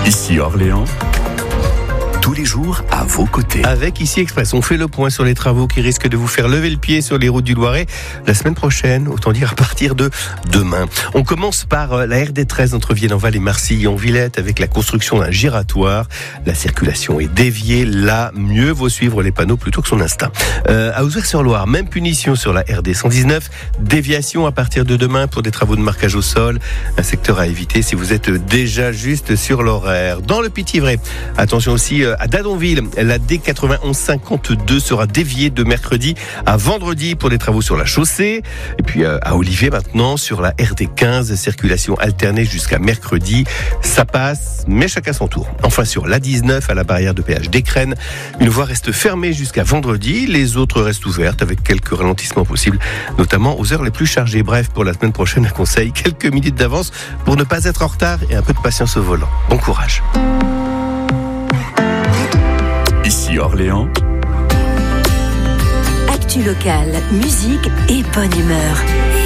Ici Orléans, tous les jours à vos côtés. Avec Ici Express, on fait le point sur les travaux qui risquent de vous faire lever le pied sur les routes du Loiret la semaine prochaine, autant dire à partir de demain. On commence par la RD13 entre Vienne-en-Val et Marcilly-en-Villette avec la construction d'un giratoire. La circulation est déviée. Là, mieux vaut suivre les panneaux plutôt que son instinct. À Ouzouer-sur-Loire, même punition sur la RD 119. Déviation à partir de demain pour des travaux de marquage au sol. Un secteur à éviter si vous êtes déjà juste sur l'horaire. Dans le Pithiviers, attention aussi à Dadonville, la D9152 sera déviée de mercredi à vendredi pour des travaux sur la chaussée. Et puis à Olivier maintenant, sur la RD15, circulation alternée jusqu'à mercredi. Ça passe, mais chacun son tour. Enfin sur l'A19 à la barrière de péage d'Écrennes, une voie reste fermée jusqu'à vendredi. Les autres restent ouvertes avec quelques ralentissements possibles, notamment aux heures les plus chargées. Bref, pour la semaine prochaine, un conseil, quelques minutes d'avance pour ne pas être en retard et un peu de patience au volant. Bon courage. Ici Orléans, Actu locale, musique et bonne humeur.